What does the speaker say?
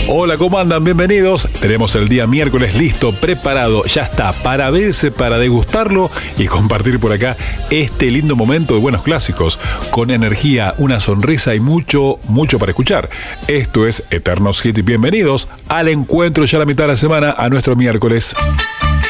Hola, ¿cómo andan? Bienvenidos. Tenemos el día miércoles listo, preparado, ya está, para verse, para degustarlo y compartir por acá este lindo momento de buenos clásicos, con energía, una sonrisa y mucho para escuchar. Esto es Eternos Hit y bienvenidos al encuentro ya a la mitad de la semana, a nuestro miércoles.